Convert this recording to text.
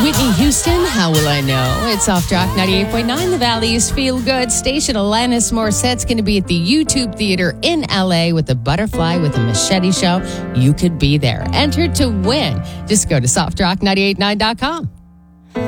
Whitney Houston, How Will I Know? It's Soft Rock 98.9, the Valley's feel-good station. Alanis Morissette's going to be at the YouTube Theater in L.A. with the Butterfly with a Machete show. You could be there. Enter to win. Just go to softrock989.com.